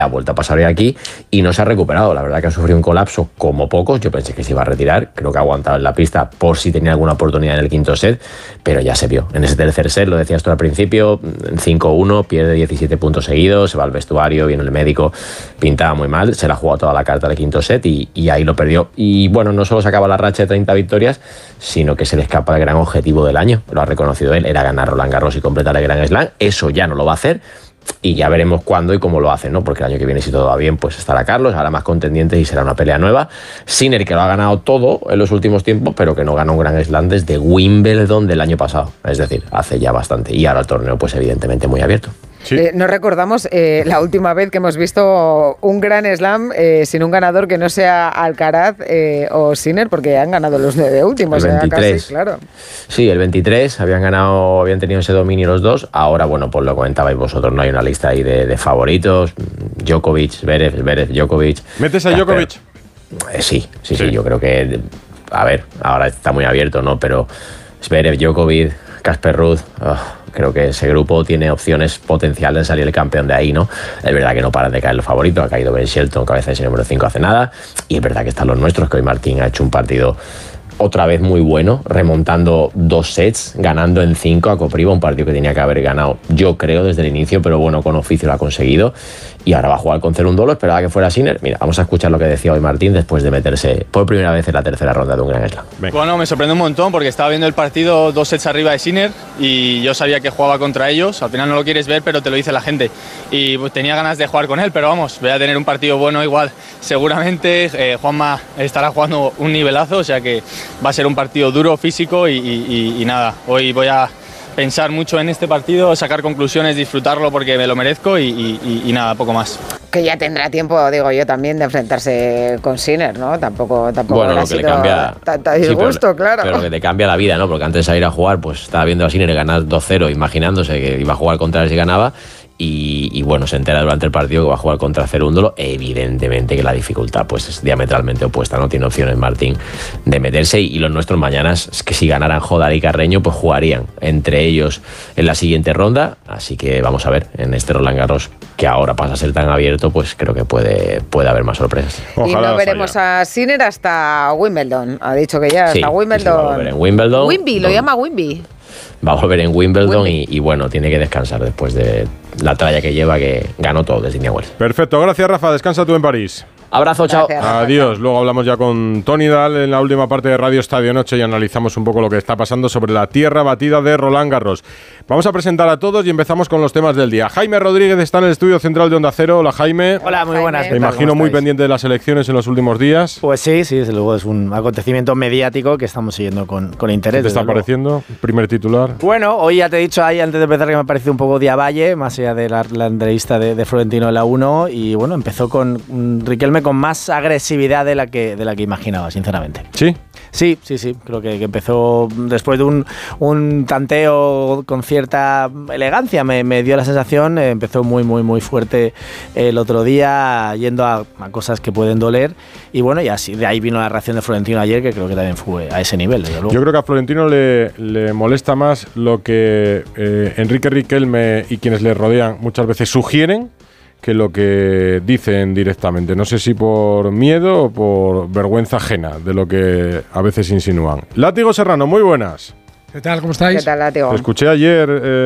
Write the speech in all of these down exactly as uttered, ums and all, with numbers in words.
ha vuelto a pasar hoy aquí y no se ha recuperado. La verdad que ha sufrido un colapso como pocos. Yo pensé que se iba a retirar, creo que ha aguantado en la pista por si tenía alguna oportunidad en el quinto set, pero ya se vio. En ese tercer set, lo decías tú al principio, en cinco uno, pierde diecisiete puntos seguidos, se va al vestuario, viene el médico, pintaba muy mal, se la ha jugado toda la carta del quinto set y, y ahí lo perdió. Y bueno, no solo se acaba la racha de treinta victorias, sino que se le escapa el gran objetivo del año. Lo ha reconocido él, era ganar Roland Garros y completar el Grand Slam. Eso ya no lo va a hacer. Y ya veremos cuándo y cómo lo hacen, ¿no? Porque el año que viene, si todo va bien, pues estará Carlos, habrá más contendientes y será una pelea nueva. Sinner, que lo ha ganado todo en los últimos tiempos, pero que no ganó un Grand Slam desde Wimbledon del año pasado. Es decir, hace ya bastante. Y ahora el torneo, pues evidentemente muy abierto. Sí. Eh, no recordamos eh, la última vez que hemos visto un Grand Slam eh, sin un ganador que no sea Alcaraz eh, o Sinner, porque han ganado los nueve últimos. El veintitrés. Casi, claro. Sí, el veintitrés habían ganado, habían tenido ese dominio los dos. Ahora, bueno, pues lo comentabais vosotros, no hay una lista ahí de, de favoritos. Djokovic, Zverev, Zverev, Djokovic. ¿Metes a Djokovic? Eh, sí, sí, sí, sí, yo creo que, a ver, ahora está muy abierto, ¿no? Pero Zverev, Djokovic, Casper Ruud, oh, creo que ese grupo tiene opciones potenciales de salir el campeón de ahí, ¿no? Es verdad que no paran de caer los favoritos, ha caído Ben Shelton, cabeza de ese número cinco hace nada, y es verdad que están los nuestros, que hoy Martín ha hecho un partido otra vez muy bueno, remontando dos sets, ganando en cinco a Kopriva, un partido que tenía que haber ganado, yo creo, desde el inicio, pero bueno, con oficio lo ha conseguido. Y ahora va a jugar con Cerundolo, esperaba que fuera Sinner. Mira, vamos a escuchar lo que decía hoy Martín después de meterse por primera vez en la tercera ronda de un Grand Slam. Bueno, me sorprendió un montón porque estaba viendo el partido dos sets arriba de Sinner y yo sabía que jugaba contra ellos. Al final no lo quieres ver, pero te lo dice la gente. Y pues, tenía ganas de jugar con él, pero vamos, voy a tener un partido bueno igual. Seguramente eh, Juanma estará jugando un nivelazo, o sea que va a ser un partido duro, físico y, y, y, y nada. Hoy voy a pensar mucho en este partido, sacar conclusiones, disfrutarlo porque me lo merezco y, y, y nada, poco más. Que ya tendrá tiempo, digo yo, también de enfrentarse con Sinner, ¿no? Tampoco, tampoco bueno, lo que le cambia tanta disgusto, sí, pero, claro. Pero que te cambia la vida, ¿no? Porque antes de salir a jugar, pues estaba viendo a Sinner ganar dos cero, imaginándose que iba a jugar contra él si ganaba. Y, y bueno, se entera durante el partido que va a jugar contra Cerúndolo. Evidentemente que la dificultad pues es diametralmente opuesta, no tiene opciones Martín de meterse, y, y los nuestros mañana es que si ganaran Jodar y Carreño pues jugarían entre ellos en la siguiente ronda, así que vamos a ver en este Roland Garros, que ahora pasa a ser tan abierto, pues creo que puede, puede haber más sorpresas. Ojalá. Y no veremos a Sinner hasta Wimbledon, ha dicho que ya hasta sí, Wimbledon. Sí, va a volver en Wimbledon. Wimby, lo llama Wimby. Va a volver en Wimbledon y, y bueno, tiene que descansar después de la tralla que lleva, que ganó todo desde Indian Wells. Perfecto, gracias Rafa, descansa tú en París. Abrazo, chao. Gracias. Adiós. Luego hablamos ya con Tony Dahl en la última parte de Radio Estadio Noche y analizamos un poco lo que está pasando sobre la tierra batida de Roland Garros. Vamos a presentar a todos y empezamos con los temas del día. Jaime Rodríguez está en el estudio central de Onda Cero. Hola, Jaime. Hola, muy buenas. Me imagino muy pendiente de las elecciones en los últimos días. Pues sí, sí, desde luego es un acontecimiento mediático que estamos siguiendo con, con interés. ¿Qué te está pareciendo? Primer titular. Bueno, hoy ya te he dicho ahí antes de empezar que me ha parecido un poco Diavalle, más allá de la, la entrevista de, de Florentino en la uno, y bueno, empezó con um, Riquelme con más agresividad de la que de la que imaginaba, sinceramente. ¿Sí? Sí, sí, sí. Creo que, que empezó después de un, un tanteo con cierta elegancia, me, me dio la sensación. Eh, empezó muy, muy, muy fuerte el otro día, yendo a, a cosas que pueden doler. Y bueno, y así de ahí vino la reacción de Florentino ayer, que creo que también fue a ese nivel, desde luego. Yo creo que a Florentino le, le molesta más lo que eh, Enrique Riquelme y quienes le rodean muchas veces sugieren que lo que dicen directamente. No sé si por miedo o por vergüenza ajena de lo que a veces insinúan. Látigo Serrano, muy buenas. ¿Qué tal? ¿Cómo estáis? ¿Qué tal, Látigo? Te escuché ayer,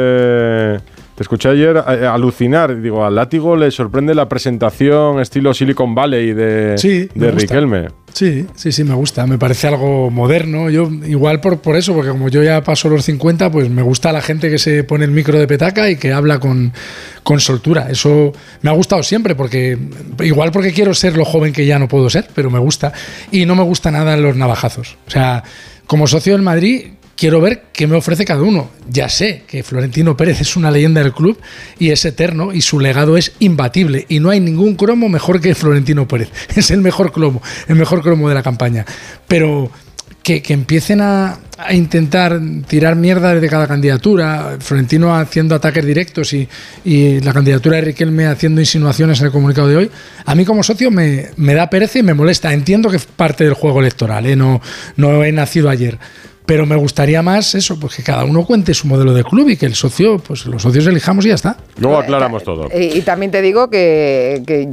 eh, te escuché ayer eh, alucinar. Digo, al Látigo le sorprende la presentación estilo Silicon Valley de, sí, de Riquelme. Sí, sí, sí, me gusta. Me parece algo moderno. Yo igual por, por eso, porque como yo ya paso los cincuenta, pues me gusta la gente que se pone el micro de petaca y que habla con, con soltura. Eso me ha gustado siempre, porque igual porque quiero ser lo joven que ya no puedo ser, pero me gusta. Y no me gusta nada los navajazos. O sea, como socio del Madrid, quiero ver qué me ofrece cada uno. Ya sé que Florentino Pérez es una leyenda del club y es eterno y su legado es imbatible. Y no hay ningún cromo mejor que Florentino Pérez. Es el mejor cromo, el mejor cromo de la campaña. Pero que, que empiecen a, a intentar tirar mierda de cada candidatura, Florentino haciendo ataques directos y, y la candidatura de Riquelme haciendo insinuaciones en el comunicado de hoy, a mí como socio me, me da pereza y me molesta. Entiendo que es parte del juego electoral, ¿eh? no, no he nacido ayer. Pero me gustaría más eso, pues que cada uno cuente su modelo de club y que el socio, pues los socios elijamos y ya está. Luego aclaramos todo. Y, y también te digo que, que